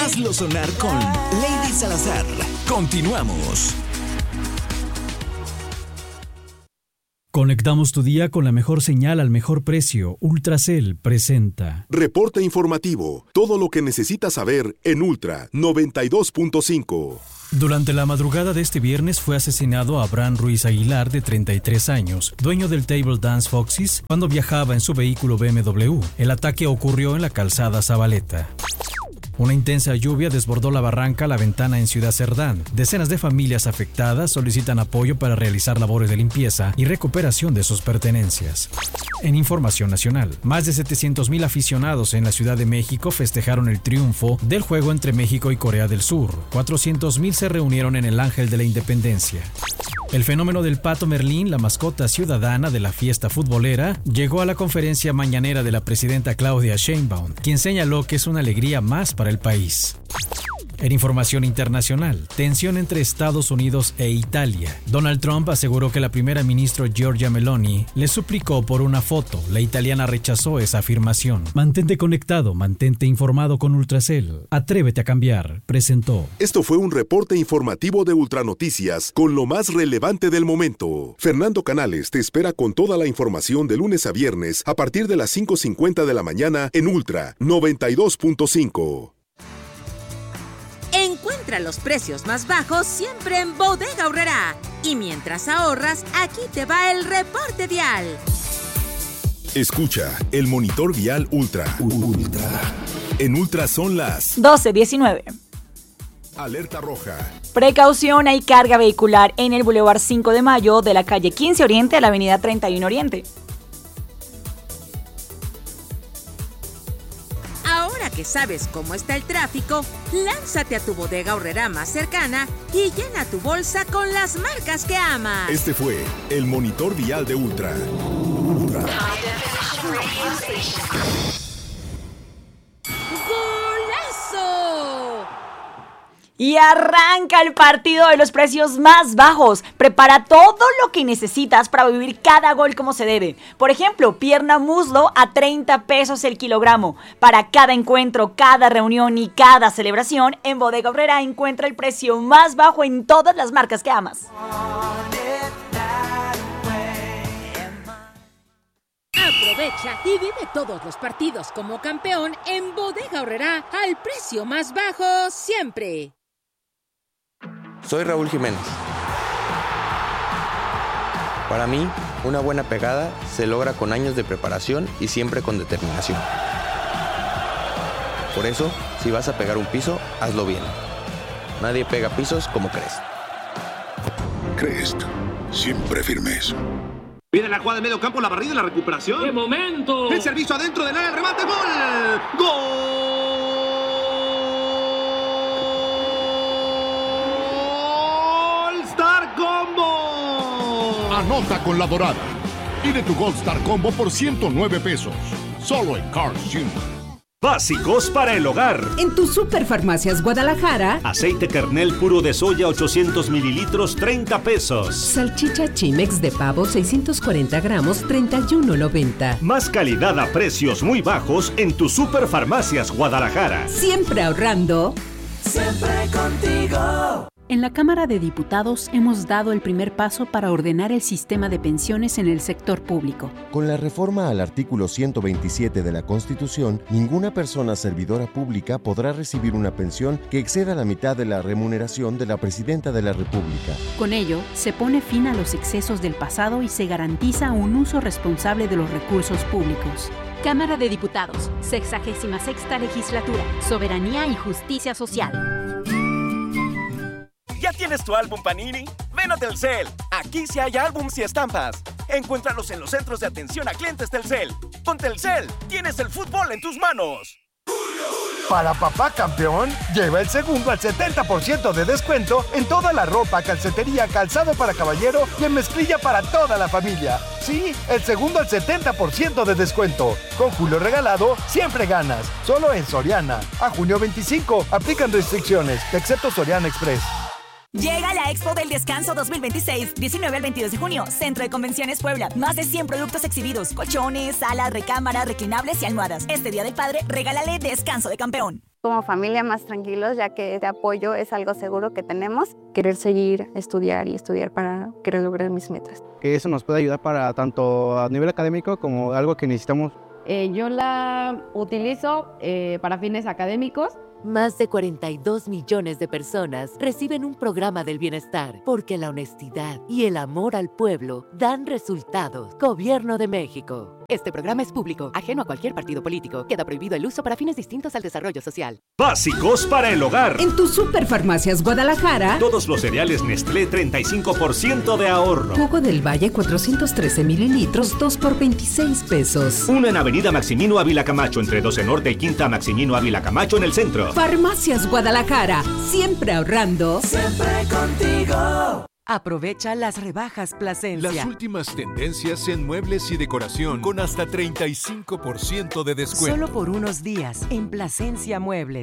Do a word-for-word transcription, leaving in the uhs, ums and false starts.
Hazlo sonar con Lady Salazar. Continuamos. Conectamos tu día con la mejor señal al mejor precio. Ultracel presenta Reporte informativo. Todo lo que necesitas saber en Ultra noventa y dos punto cinco. Durante la madrugada de este viernes fue asesinado Abraham Ruiz Aguilar, de treinta y tres años, dueño del Table Dance Foxys, cuando viajaba en su vehículo B M W. El ataque ocurrió en la calzada Zabaleta. Una intensa lluvia desbordó la barranca La Ventana en Ciudad Cerdán. Decenas de familias afectadas solicitan apoyo para realizar labores de limpieza y recuperación de sus pertenencias. En información nacional, más de setecientos mil aficionados en la Ciudad de México festejaron el triunfo del juego entre México y Corea del Sur. cuatrocientos mil se reunieron en el Ángel de la Independencia. El fenómeno del Pato Merlín, la mascota ciudadana de la fiesta futbolera, llegó a la conferencia mañanera de la presidenta Claudia Sheinbaum, quien señaló que es una alegría más para el país. En información internacional, tensión entre Estados Unidos e Italia. Donald Trump aseguró que la primera ministra Giorgia Meloni le suplicó por una foto. La italiana rechazó esa afirmación. Mantente conectado, mantente informado con Ultracel. Atrévete a cambiar, presentó. Esto fue un reporte informativo de Ultranoticias con lo más relevante del momento. Fernando Canales te espera con toda la información de lunes a viernes a partir de las cinco cincuenta de la mañana en Ultra noventa y dos punto cinco. Encuentra los precios más bajos siempre en Bodega Aurrerá. Y mientras ahorras, aquí te va el reporte vial. Escucha el monitor vial Ultra. Ultra. En Ultra son las doce diecinueve. Alerta roja. Precaución, hay carga vehicular en el Boulevard cinco de Mayo de la calle quince Oriente a la avenida treinta y uno Oriente. Ahora que sabes cómo está el tráfico, lánzate a tu Bodega Aurrerá más cercana y llena tu bolsa con las marcas que amas. Este fue el monitor vial de Ultra. Ultra. ¡Golazo! Y arranca el partido de los precios más bajos. Prepara todo lo que necesitas para vivir cada gol como se debe. Por ejemplo, pierna muslo a treinta pesos el kilogramo. Para cada encuentro, cada reunión y cada celebración, en Bodega Aurrerá encuentra el precio más bajo en todas las marcas que amas. Aprovecha y vive todos los partidos como campeón en Bodega Aurrerá al precio más bajo siempre. Soy Raúl Jiménez. Para mí, una buena pegada se logra con años de preparación y siempre con determinación. Por eso, si vas a pegar un piso, hazlo bien. Nadie pega pisos como Crest. Crest, siempre firmes. Viene la jugada de medio campo, la barrida y la recuperación. ¡Qué momento! El servicio adentro del área, el remate, ¡gol! ¡Gol! ¡Star Combo! Anota con la dorada. Pide tu Gold Star Combo por ciento nueve pesos. Solo en Carl's junior Básicos para el hogar. En tu Superfarmacias Guadalajara. Aceite kernel puro de soya ochocientos mililitros, treinta pesos. Salchicha Chimex de pavo seiscientos cuarenta gramos, treinta y uno noventa. Más calidad a precios muy bajos en tu Superfarmacias Guadalajara. Siempre ahorrando. Siempre contigo. En la Cámara de Diputados hemos dado el primer paso para ordenar el sistema de pensiones en el sector público. Con la reforma al artículo ciento veintisiete de la Constitución, ninguna persona servidora pública podrá recibir una pensión que exceda la mitad de la remuneración de la Presidenta de la República. Con ello, se pone fin a los excesos del pasado y se garantiza un uso responsable de los recursos públicos. Cámara de Diputados, sexagésima sexta legislatura, Soberanía y Justicia Social. ¿Ya tienes tu álbum Panini? Ven a Telcel. Aquí sí hay álbums y estampas. Encuéntralos en los centros de atención a clientes Telcel. Con Telcel, tienes el fútbol en tus manos. Para papá campeón, lleva el segundo al setenta por ciento de descuento en toda la ropa, calcetería, calzado para caballero y en mezclilla para toda la familia. Sí, el segundo al setenta por ciento de descuento. Con Julio Regalado, siempre ganas. Solo en Soriana. A junio veinticinco, aplican restricciones, excepto Soriana Express. Llega la Expo del Descanso dos mil veintiséis, diecinueve al veintidós de junio, Centro de Convenciones Puebla. Más de cien productos exhibidos, colchones, salas, recámaras, reclinables y almohadas. Este Día del Padre, regálale descanso de campeón. como familia más tranquilos, ya que este apoyo es algo seguro que tenemos. Querer seguir, estudiar y estudiar para querer lograr mis metas. Que eso nos puede ayudar para tanto a nivel académico como algo que necesitamos. Eh, yo la utilizo eh, para fines académicos. Más de cuarenta y dos millones de personas reciben un programa del bienestar porque la honestidad y el amor al pueblo dan resultados. Gobierno de México. Este programa es público, ajeno a cualquier partido político. Queda prohibido el uso para fines distintos al desarrollo social. Básicos para el hogar. En tu Superfarmacias Guadalajara, todos los cereales Nestlé treinta y cinco por ciento de ahorro. Jugo del Valle cuatrocientos trece mililitros, dos por veintiséis pesos. Uno en Avenida Maximino Ávila Camacho, entre doce Norte y Quinta Maximino Ávila Camacho en el centro. Farmacias Guadalajara, siempre ahorrando. Siempre contigo. Aprovecha las rebajas Plasencia. Las últimas tendencias en muebles y decoración con hasta treinta y cinco por ciento de descuento. Solo por unos días en Plasencia Muebles.